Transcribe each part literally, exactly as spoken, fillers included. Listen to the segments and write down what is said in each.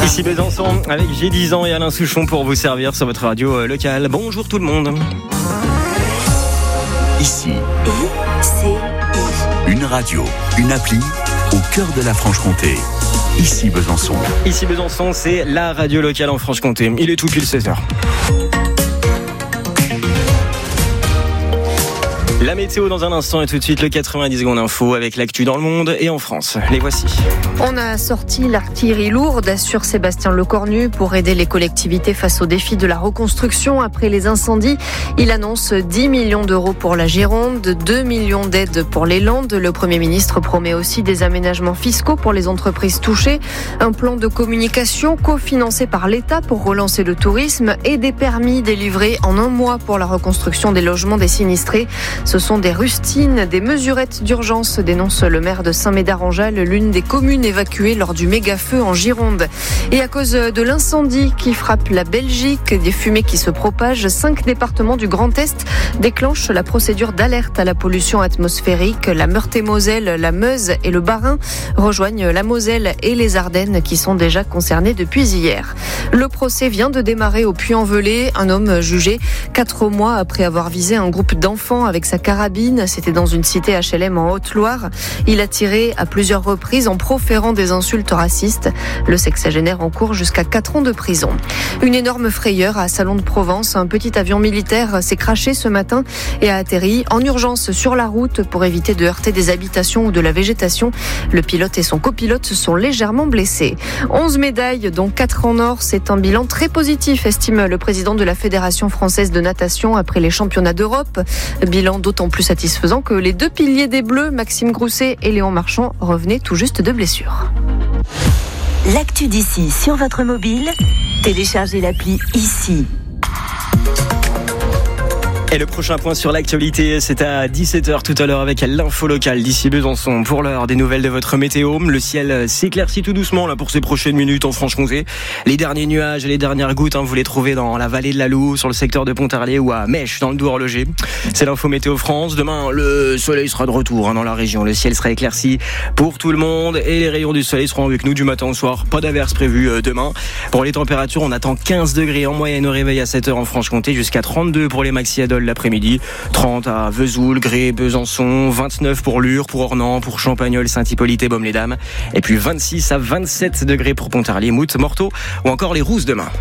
Ici Besançon avec J'ai dix ans et Alain Souchon pour vous servir sur votre radio locale. Bonjour tout le monde. Ici, I C I. une radio, une appli au cœur de la Franche-Comté. Ici Besançon. Ici Besançon, c'est la radio locale en Franche-Comté. Il est tout pile seize heures. La météo dans un instant et tout de suite le quatre-vingt-dix secondes info avec l'actu dans le monde et en France. Les voici. On a sorti l'artillerie lourde, assure Sébastien Lecornu, pour aider les collectivités face aux défis de la reconstruction après les incendies. Il annonce dix millions d'euros pour la Gironde, deux millions d'aides pour les Landes. Le Premier ministre promet aussi des aménagements fiscaux pour les entreprises touchées, un plan de communication cofinancé par l'État pour relancer le tourisme et des permis délivrés en un mois pour la reconstruction des logements des sinistrés. Ce sont des rustines, des mesurettes d'urgence, dénonce le maire de Saint-Médard-en-Jalles, l'une des communes évacuées lors du méga-feu en Gironde. Et à cause de l'incendie qui frappe la Belgique, des fumées qui se propagent, cinq départements du Grand Est déclenchent la procédure d'alerte à la pollution atmosphérique. La Meurthe-et-Moselle, la Meuse et le Bas-Rhin rejoignent la Moselle et les Ardennes qui sont déjà concernés depuis hier. Le procès vient de démarrer au Puy-en-Velay. Un homme jugé quatre mois après avoir visé un groupe d'enfants avec sa carabine. C'était dans une cité H L M en Haute-Loire. Il a tiré à plusieurs reprises en proférant des insultes racistes. Le sexagénaire encourt jusqu'à quatre ans de prison. Une énorme frayeur à Salon de Provence. Un petit avion militaire s'est crashé ce matin et a atterri en urgence sur la route pour éviter de heurter des habitations ou de la végétation. Le pilote et son copilote sont légèrement blessés. onze médailles, dont quatre en or. C'est un bilan très positif, estime le président de la Fédération française de natation après les championnats d'Europe. Bilan d'autant plus satisfaisant que les deux piliers des Bleus, Maxime Grousset et Léon Marchand, revenaient tout juste de blessures. L'actu d'ici sur votre mobile, téléchargez l'appli Ici. Et le prochain point sur l'actualité, c'est à dix-sept heures tout à l'heure avec l'info locale d'ici Besançon. Pour l'heure, des nouvelles de votre météo. Le ciel s'éclaircit tout doucement là pour ces prochaines minutes en Franche-Comté. Les derniers nuages et les dernières gouttes, hein, vous les trouvez dans la vallée de la Loue, sur le secteur de Pontarlier ou à Mèche, dans le Doux-Horloger. C'est l'info météo France. Demain, le soleil sera de retour hein, dans la région. Le ciel sera éclairci pour tout le monde et les rayons du soleil seront avec nous du matin au soir. Pas d'averse prévue euh, demain. Pour les températures, on attend quinze degrés en moyenne au réveil à sept heures en Franche-Comté, jusqu'à trente-deux pour les maxi adol l'après-midi, trente à Vesoul, Gré, Besançon, vingt-neuf pour Lure, pour Ornans, pour Champagnole, Saint-Hippolyte et Baume-les-Dames, et puis vingt-six à vingt-sept degrés pour Pontarlier, Mout, Morteau ou encore les Rousses demain.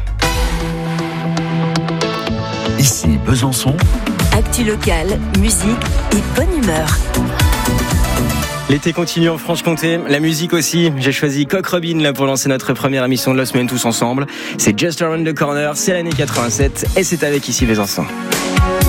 Ici Besançon. Actu locale, musique et bonne humeur. L'été continue en Franche-Comté, la musique aussi. J'ai choisi Cock Robin là pour lancer notre première émission de la semaine tous ensemble. C'est Just Around the Corner, c'est l'année quatre-vingt-sept et c'est avec Ici Besançon.